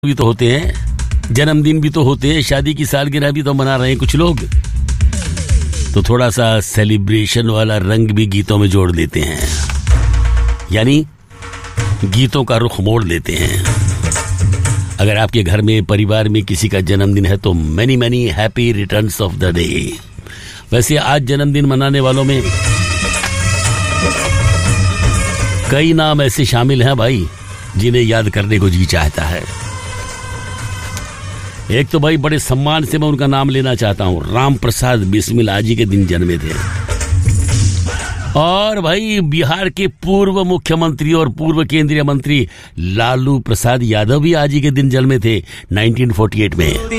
भी तो होते हैं, जन्मदिन भी तो होते हैं, शादी की सालगिरह भी तो मना रहे हैं कुछ लोग। तो थोड़ा सा सेलिब्रेशन वाला रंग भी गीतों में जोड़ देते हैं, यानी गीतों का रुख मोड़ देते हैं। अगर आपके घर में परिवार में किसी का जन्मदिन है तो many many happy returns of the day. वैसे आज जन्मदिन मनाने वालों में कई नाम ऐसे शामिल हैं भाई जिन्हें याद करने को जी चाहता है। एक तो भाई बड़े सम्मान से मैं उनका नाम लेना चाहता हूं, राम प्रसाद बिस्मिल आज ही के दिन जन्मे थे। और भाई बिहार के पूर्व मुख्यमंत्री और पूर्व केंद्रीय मंत्री लालू प्रसाद यादव भी आज ही के दिन जन्मे थे 1948 में।